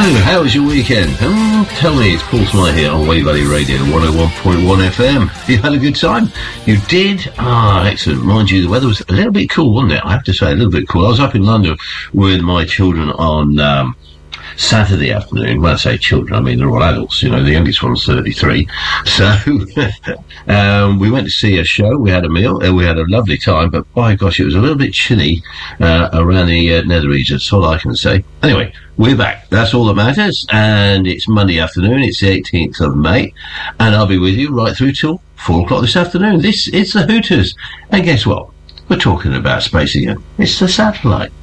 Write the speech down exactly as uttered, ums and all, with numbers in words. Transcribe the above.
how was your weekend? Um, tell me, it's Paul Smythe here on Wave Valley Radio one oh one point one F M. You had a good time? You did? Ah, excellent. Mind you, the weather was a little bit cool, wasn't it? I have to say, a little bit cool. I was up in London with my children on um, Saturday afternoon. When I say children, I mean they're all adults. You know, the youngest one's thirty-three. So um, we went to see a show. We had a meal. Uh, we had a lovely time. But by gosh, it was a little bit chilly uh, around the uh, nether regions. That's all I can say. Anyway, we're back. That's all that matters. And it's Monday afternoon. It's the eighteenth of May. And I'll be with you right through till four o'clock this afternoon. This is the Hooters. And guess what? We're talking about space again. It's the satellite.